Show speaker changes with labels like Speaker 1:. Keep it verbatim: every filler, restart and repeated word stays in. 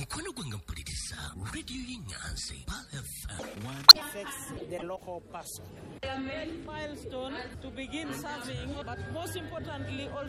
Speaker 1: mukwano gwange mpuliriza radio y'Enganzi F M one
Speaker 2: affects the local person. A milestone to begin serving, but most importantly also